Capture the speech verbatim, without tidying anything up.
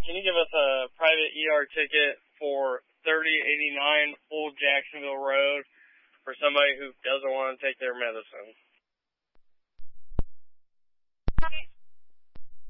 can you give us a private E R ticket for thirty eighty-nine Old Jacksonville Road for somebody who doesn't want to take their medicine?